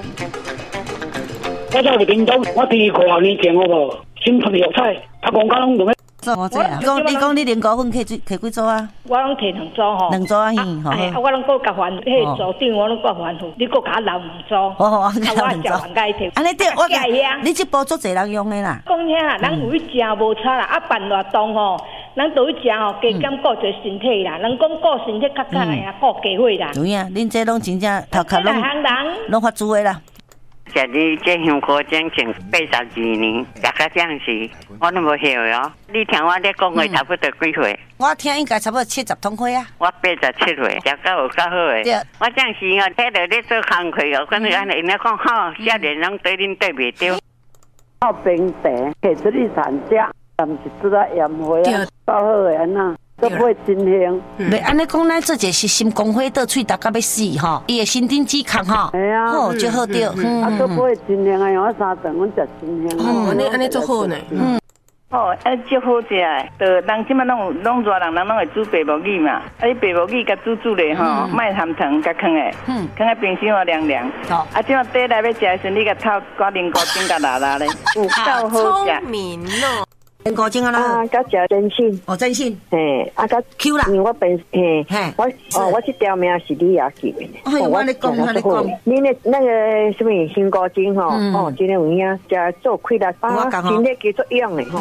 我走入屏东，我第5年前好无，心痛药彩，他讲讲拢用咧。 我知啊，你讲你零高分摕几组啊？ 我拢摕2组吼 ，2组啊，吼。 我拢搁甲还，迄组长我拢搁还付，你搁甲我留2组。 我交2组。 安尼对，我你这包足侪人用的啦。 讲遐啦，人有去食无差啦，办活动吼，人倒去食吼，加减顾者身体啦，人讲顾身体较较的啊，顾家伙啦。 对啊，恁这拢真正头壳拢发珠的啦。 食你这香菇整整82年，食到这样时，我都无晓哟。你听我咧讲话差不多几岁？ 我听应该差不多70通岁啊。 我87岁，食到有够好诶。我这样时哦，睇到咧做工课哦，跟安尼，人家讲吼，少年人对恁对袂着。 我平地摕出去产食，但是做啊盐花啊，够好诶安那。都不会真香。 袂安尼讲，咱做者是心光火倒喙，大家要死吼，伊会心顶脂抗吼，好就好着。 啊，都不会真香啊，因为我3顿阮食真香。 安尼做好呢。 哦，足好食诶，就人即摆拢热人拢会煮白木耳嘛，啊，你白木耳甲煮咧吼，卖含糖甲放诶，放喺冰箱凉凉。啊，即摆底来要食诶时，你甲透挂零膏精甲拉咧，有够好食。 聪明哦。 零膏精啊啦， 甲食真心， 真心， 嘿，啊甲 Q 啦， 因为我本我这条命是你也记的。 我咧讲， 你那个什么新膏精吼，真的有影，食做亏力，身体叫做养的吼。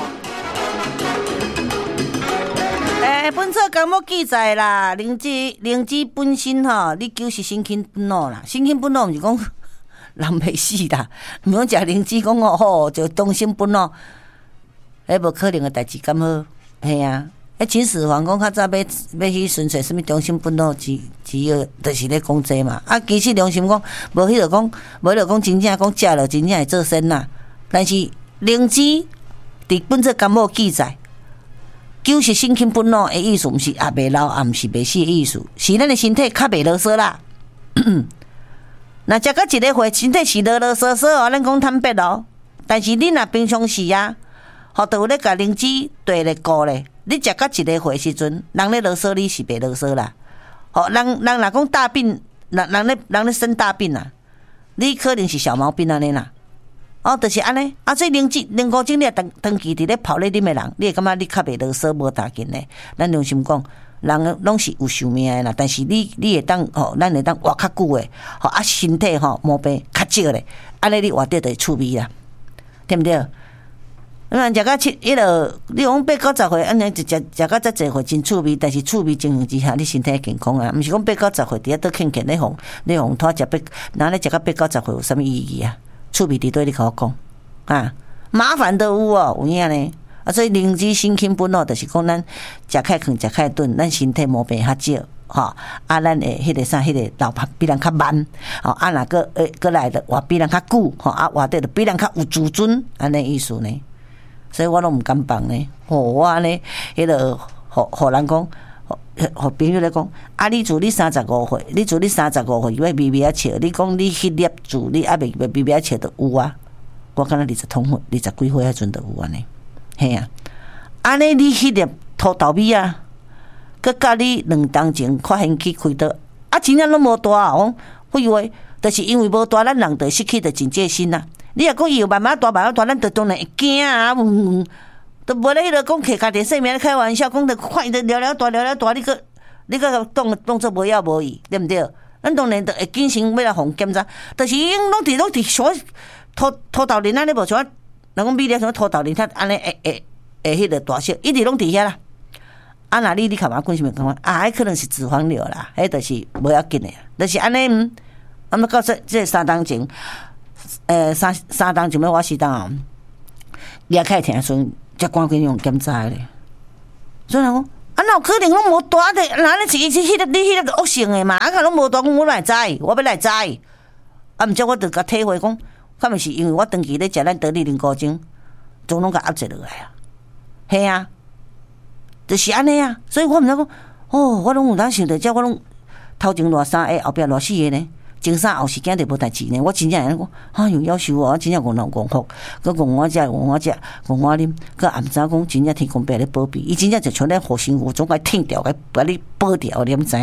本册纲目记载啦，灵芝本身吼，你就是身轻本老啦，身轻本老毋是讲人袂死啦，毋讲食灵芝讲吼就忠心本老。无可能的代志，敢好？系啊！秦始皇讲较早要去宣传什么忠心本老之要，就是咧讲这嘛。啊，其实良心讲，无迄个讲，无就讲真正讲食了真正会做身啦。但是灵芝伫本册纲目记载，就是身轻本老的意思，毋是也袂老，也毋是袂死的意思，是咱的身体较袂啰嗦啦。那食到一个岁，身体是啰啰嗦嗦哦，咱讲坦白咯。但是你若平常时啊。好，就有咧甲灵芝对咧顾咧，你食到一个岁时阵，人咧啰嗦你是袂啰嗦啦。好，人若讲大病，人咧生大病啦，你可能是小毛病安尼啦。哦，就是安尼。啊，所以灵菇精你长期伫咧泡咧啉的人，你会感觉你较袂啰嗦无大劲咧。咱良心讲，人拢是有寿命的啦，但是你会当咱会当活较久的，啊身体毛病较少咧，安尼你活着就会趣味啦，对不对？食到你讲8、90岁，安尼就食到遮济岁真趣味，但是趣味情形之下，你身体健康啊，毋是讲8、90岁伫遐倒健健咧红拖食哪咧食到8、90岁有啥物意义啊？趣味伫对你甲我讲啊，麻烦都有哦，有影呢。啊，所以灵芝身轻本老，就是讲咱食较轻食较顿，咱身体毛病较少。吼，咱会迄个啥，迄个老拍比人较慢，若个来的活比人较久，活得就比人较有自尊，安尼意思呢。所以我拢毋敢放呢，我安尼迄个，互人讲，互朋友咧讲，啊，你自你35岁，你自你35岁，要微微啊笑，你讲你迄粒字，你还未微微啊笑就有啊。我敢若20通岁，20几岁迄阵就有安尼，嘿啊，安尼你迄粒土豆米啊，佮甲你2当前发现去开刀，啊，真正拢无大哦，废话，就是因为无大，咱人就失去着警戒心啦。你若讲伊有慢慢大，咱就当然会惊啊！都无咧迄个讲客家电视面开玩笑，讲着看伊着了大，你个动作无要无义，对毋对？咱当然着会谨慎要来防检查，但是因拢伫像土豆林安尼无像，人讲米粒像土豆林，他安尼会迄个大小，一直拢伫遐啦。啊，若你看嘛，讲什么讲啊？迄可能是脂肪瘤啦，迄就是无要紧的，就是安尼。啊，么到这3当前。3当前要我4当哦，掠开听说才赶紧用检查咧。所以人讲，啊，哪有可能拢无大的？哪你是你迄个恶性的嘛？啊，若拢无大，我来知，我要来知。啊，毋则我就甲体会讲，敢毋是因为我长期咧食咱得力灵菇精，总拢甲压制落来啊。系啊，就是安尼啊。所以我毋知讲，我拢有当想着，遮我拢头前偌3个，后壁偌4个呢。前3后时间就无代志呢，我真正安尼讲，有夭寿哦，真正戆人戆福，佮戆我食，戆我啉，佮也毋知讲真正天公伯咧保庇，伊真正就像咱护身符，总该挺掉，甲你保掉，你毋知影？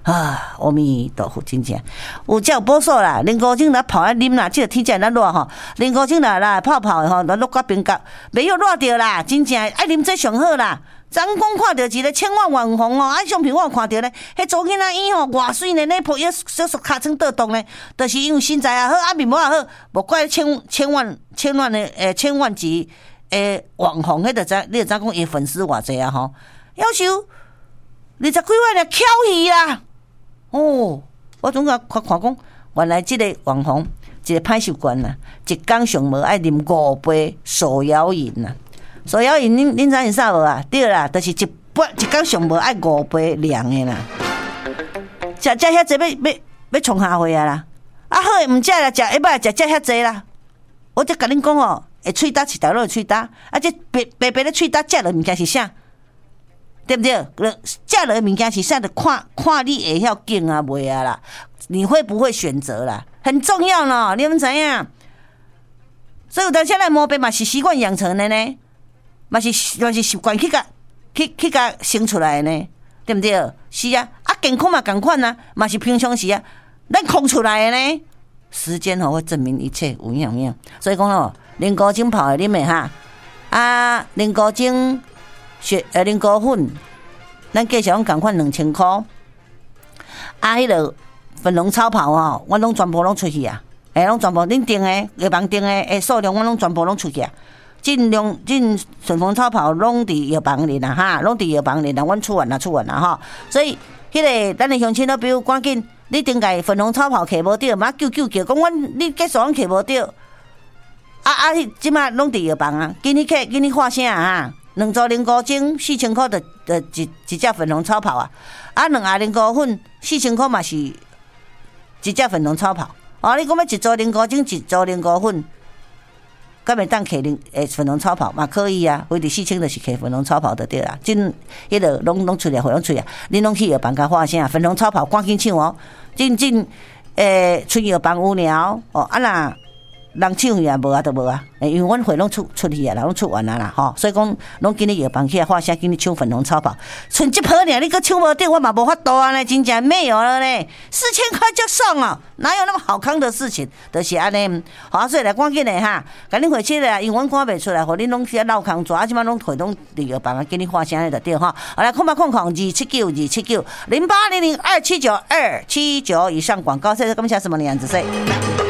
啊，阿弥陀佛，真正有才有补数啦。啉高精来泡来啉啦，即个天气咱热吼，啉高精来泡泡吼，来落甲冰角，袂有热着啦，真正爱啉这上好啦。昨讲看到一个千万网红哦，相片我有看到咧，迄查囡仔伊吼偌水呢，咧抱伊小小尻川倒动咧，就是因为身材也好，面貌也好，无怪千万级网红，迄个知你就知讲伊粉丝偌济啊吼，要求20几万了翘戏啦。哦，我总甲看讲，原来即个网红一个歹习惯啦，一工上无爱啉5杯手摇饮啦。手摇饮恁知影啥无啊？对啦，就是一工上无爱5杯凉的啦。食遐济要创下回啊啦！啊好诶，毋食啦，食一摆食遐济啦。我则甲恁讲哦，会喙焦一条落喙焦，啊这白咧喙焦食落物件是啥？对不对？食落物件是啥？就看你会晓拣啊袂啊啦？你会不会选择啦？很重要咯，你们知影？所以有当时咱毛病嘛是习惯养成的呢。嘛是习惯去甲生出来的呢，对不对？是啊，啊健康嘛同款啊，嘛是平常时啊，咱空出来的呢。时间会证明一切有影。所以讲咯，啉高精泡的啉的哈，啊啉高精啉高粉，咱计上同款2000块。啊，迄个粉龙草泡吼，我拢全部拢出去啊，拢全部恁订的药房订的数量，我拢全部拢出去啊。尽顺风草泡拢伫药房里啦哈，拢伫药房里啦，阮出完啦哈。所以迄个咱的乡亲都比如赶紧，你顶个粉红草泡摕无着，嘛叫，讲阮你结束拢摕无着。即马拢伫药房啊，今日发声啊，2组零高精4000块的一只粉红草泡啊，2盒零高粉4000块嘛是一只粉红草泡。哦，你讲要1组零高精，1组零高粉。敢会当摕粉红草泡嘛可以啊，非伫4000就是摕粉红草泡就对啦。迄个拢出来，拢出来，恁拢去药房甲发声，粉红草泡赶紧抢哦！春药房有了哦，啊那人抢去啊无啊都无啊，因为阮会拢出去啊，拢出完啊啦吼，所以讲拢今日药房去发声，今日抢粉红草泡，剩一泡尔，你搁抢无着，我嘛无法度啊，真正没有了呢，4000块就送哦，哪有那么好康的事情？就是安尼，好，所以来赶紧的哈，甲恁回去啦，因为阮赶袂出来，互恁拢去闹空抓，即摆拢回拢伫药房啊，今日发声就对哈。好来，08002792790800279279以上广告，谢谢，感谢什么样子？